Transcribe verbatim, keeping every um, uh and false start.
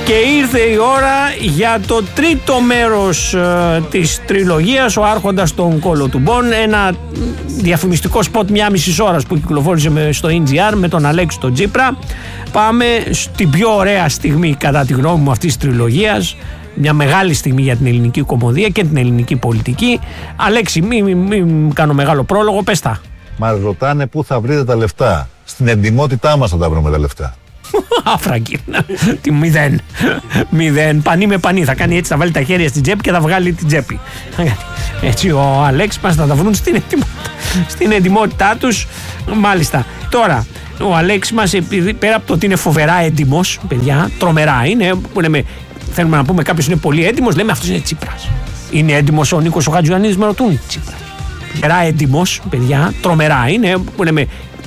Και ήρθε η ώρα για το τρίτο μέρος ε, της τριλογίας, ο Άρχοντας των Κολοτουμπών, ένα διαφημιστικό σποτ μια μισή ώρα που κυκλοφόρησε με, στο ι τζι αρ με τον Αλέξη τον Τσίπρα. Πάμε στην πιο ωραία στιγμή κατά τη γνώμη μου αυτής της τριλογίας, μια μεγάλη στιγμή για την ελληνική κομμωδία και την ελληνική πολιτική. Αλέξη, μην μη, μη, μη κάνω μεγάλο πρόλογο, πες τα. Μας ρωτάνε πού θα βρείτε τα λεφτά. Στην εντιμότητά μας θα τα βρούμε τα λεφτά. Άφραγκη. Τι μηδέν. Μηδέν. Πανί με πανί. Θα κάνει έτσι, θα βάλει τα χέρια στην τσέπη και θα βγάλει την τσέπη. Έτσι ο Αλέξης μας θα τα βρουν στην εντιμότητα, στην εντιμότητά τους. Μάλιστα. Τώρα, ο Αλέξης μας, επειδή πέρα από το ότι είναι φοβερά έντιμος, παιδιά, τρομερά είναι, που λέμε, θέλουμε να πούμε κάποιος είναι πολύ έντιμος, λέμε αυτός είναι Τσίπρας. Είναι έντιμος ο Νίκος ο Χατζιωαννίδης, με ρωτούν, Τσίπρας. Φοβερά έντιμος, παιδιά, τρομερά είναι, που λέμε,